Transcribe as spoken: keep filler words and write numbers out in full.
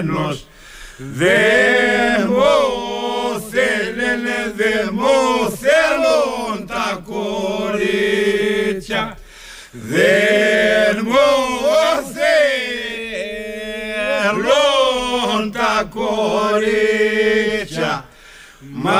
Δεν μου θέλουνε, δεν μου θέλουν τα κορίτσια, δεν μου θέλουν τα κορίτσια, μα